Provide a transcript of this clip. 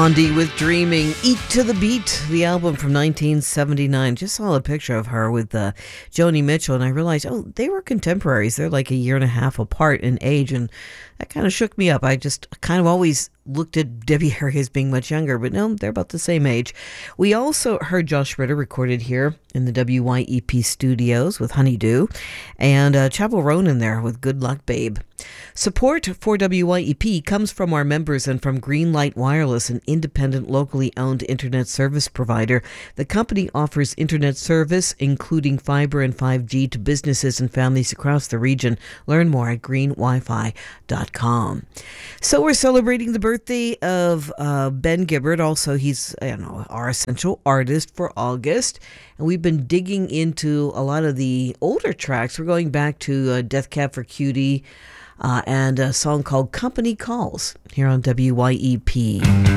Blondie with Dreaming, Eat to the Beat, the album from 1979. Just saw a picture of her with Joni Mitchell, and I realized, they were contemporaries. They're like a year and a half apart in age, and that kind of shook me up. I just kind of always looked at Debbie Harry as being much younger, but no, they're about the same age. We also heard Josh Ritter recorded here in the WYEP studios with Honeydew, and Chapel Roan there with Good Luck Babe. Support for WYEP comes from our members and from Greenlight Wireless, an independent, locally owned internet service provider. The company offers internet service, including fiber and 5G, to businesses and families across the region. Learn more at greenwifi.com. So we're celebrating the birthday of Ben Gibbard. Also, he's our essential artist for August. And we've been digging into a lot of the older tracks. We're going back to Death Cab for Cutie and a song called Company Calls here on WYEP.